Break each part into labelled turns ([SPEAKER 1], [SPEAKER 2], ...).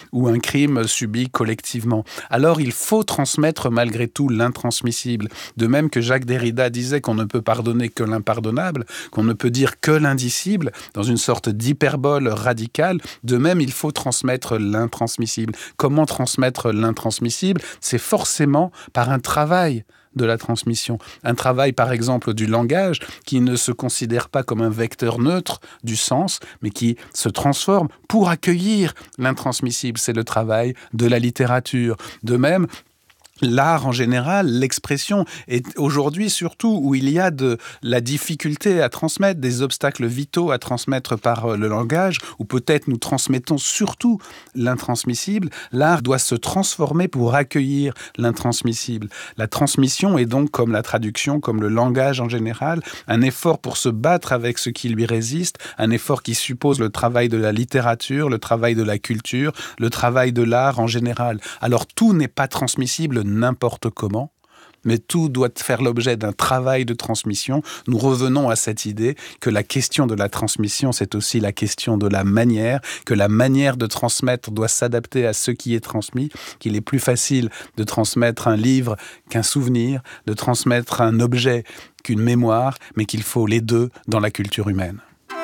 [SPEAKER 1] ou un crime subi collectivement. Alors il faut transmettre malgré tout l'intransmissible. De même que Jacques Derrida disait qu'on ne peut pardonner que l'impardonnable, qu'on ne peut dire que l'indicible, dans une sorte d'hyperbole radicale, de même il faut transmettre l'intransmissible. Comment transmettre l'intransmissible ? C'est forcément par un travail de la transmission. Un travail, par exemple, du langage qui ne se considère pas comme un vecteur neutre du sens, mais qui se transforme pour accueillir l'intransmissible. C'est le travail de la littérature. De même, l'art en général, l'expression, est aujourd'hui surtout où il y a de la difficulté à transmettre, des obstacles vitaux à transmettre par le langage, où peut-être nous transmettons surtout l'intransmissible. L'art doit se transformer pour accueillir l'intransmissible. La transmission est donc, comme la traduction, comme le langage en général, un effort pour se battre avec ce qui lui résiste, un effort qui suppose le travail de la littérature, le travail de la culture, le travail de l'art en général. Alors tout n'est pas transmissible n'importe comment, mais tout doit faire l'objet d'un travail de transmission. Nous revenons à cette idée que la question de la transmission, c'est aussi la question de la manière, que la manière de transmettre doit s'adapter à ce qui est transmis, qu'il est plus facile de transmettre un livre qu'un souvenir, de transmettre un objet qu'une mémoire, mais qu'il faut les deux dans la culture humaine.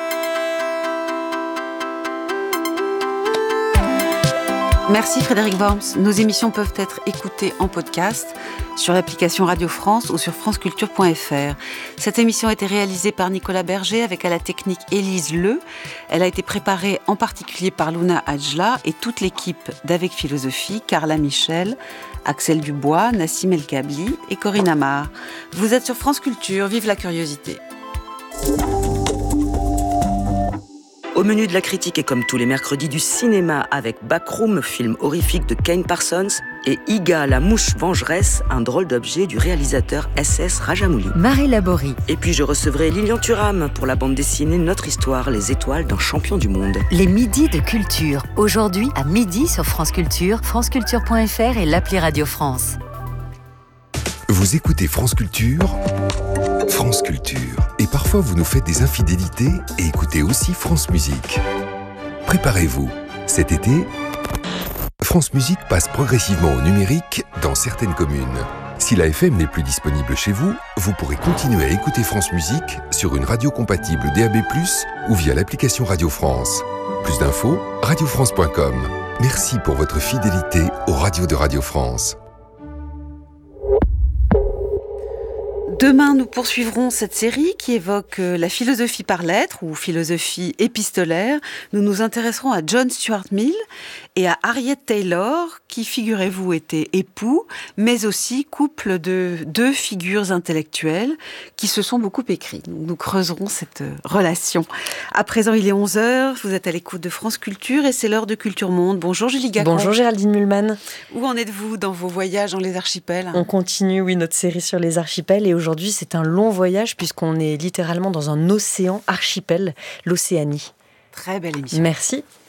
[SPEAKER 2] Merci Frédéric Worms. Nos émissions peuvent être écoutées en podcast sur l'application Radio France ou sur franceculture.fr. Cette émission a été réalisée par Nicolas Berger avec à la technique Élise Le. Elle a été préparée en particulier par Luna Adjla et toute l'équipe d'Avec Philosophie, Carla Michel, Axel Dubois, Nassim El Kabli et Corinne Amar. Vous êtes sur France Culture, vive la curiosité.
[SPEAKER 3] Au menu de la critique et comme tous les mercredis du cinéma avec Backroom, film horrifique de Kane Parsons, et Iga, la mouche vengeresse, un drôle d'objet du réalisateur S.S. Rajamouli.
[SPEAKER 4] Marie Laborie.
[SPEAKER 3] Et puis je recevrai Lilian Thuram pour la bande dessinée Notre Histoire, les étoiles d'un champion du monde.
[SPEAKER 4] Les midis de culture. Aujourd'hui à midi sur France Culture, franceculture.fr et l'appli Radio France.
[SPEAKER 5] Vous écoutez France Culture, France Culture. Et parfois vous nous faites des infidélités et écoutez aussi France Musique. Préparez-vous, cet été, France Musique passe progressivement au numérique dans certaines communes. Si la FM n'est plus disponible chez vous, vous pourrez continuer à écouter France Musique sur une radio compatible DAB+, ou via l'application Radio France. Plus d'infos, radiofrance.com. Merci pour votre fidélité aux radios de Radio France.
[SPEAKER 2] Demain, nous poursuivrons cette série qui évoque la philosophie par lettres ou philosophie épistolaire. Nous nous intéresserons à John Stuart Mill et à Harriet Taylor, qui, figurez-vous, étaient époux, mais aussi couple de deux figures intellectuelles qui se sont beaucoup écrits. Nous creuserons cette relation. À présent, il est 11h, vous êtes à l'écoute de France Culture et c'est l'heure de Culture Monde. Bonjour Julie Gacon.
[SPEAKER 6] Bonjour Géraldine Mühlmann.
[SPEAKER 2] Où en êtes-vous dans vos voyages dans les archipels ?
[SPEAKER 6] On continue, oui, notre série sur les archipels et aujourd'hui c'est un long voyage puisqu'on est littéralement dans un océan archipel, l'Océanie.
[SPEAKER 2] Très belle émission.
[SPEAKER 6] Merci.